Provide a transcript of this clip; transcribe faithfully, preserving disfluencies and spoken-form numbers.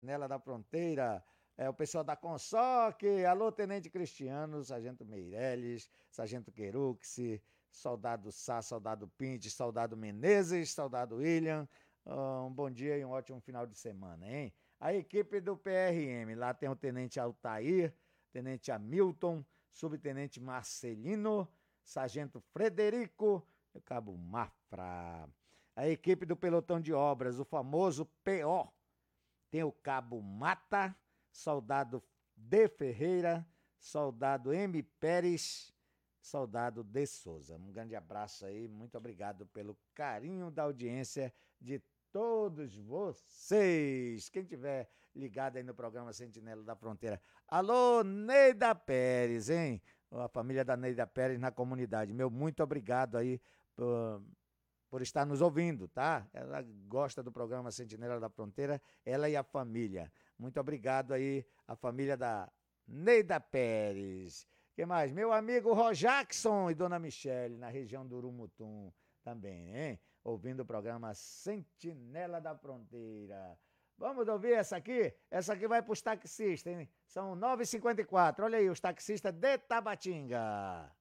Nela da Fronteira, é, o pessoal da Consoc, alô, Tenente Cristiano, Sargento Meirelles, Sargento Queruxi, Soldado Sá, Soldado Pinte, Soldado Menezes, Soldado William, ah, um bom dia e um ótimo final de semana, hein? A equipe do P R M, lá tem o Tenente Altair, Tenente Hamilton, Subtenente Marcelino, Sargento Frederico e o Cabo Mafra. A equipe do Pelotão de Obras, o famoso P O, tem o Cabo Mata, Soldado de Ferreira, Soldado M. Pérez, Soldado de Souza. Um grande abraço aí, muito obrigado pelo carinho da audiência de todos vocês. Quem tiver ligado aí no programa Sentinela da Fronteira. Alô, Neida Pérez, hein? A família da Neida Pérez na comunidade. Meu muito obrigado aí por por estar nos ouvindo, tá? Ela gosta do programa Sentinela da Fronteira, ela e a família. Muito obrigado aí, a família da Neida Pérez. Que mais? Meu amigo Rojackson e Dona Michele, na região do Urumutum também, hein? Ouvindo o programa Sentinela da Fronteira. Vamos ouvir essa aqui? Essa aqui vai para os taxistas, hein? São nove e cinquenta e quatro. Olha aí, os taxistas de Tabatinga.